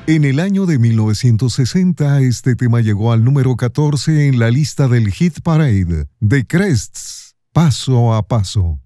En el año de 1960, este tema llegó al número 14 en la lista del Hit Parade, The Crests, Paso a Paso.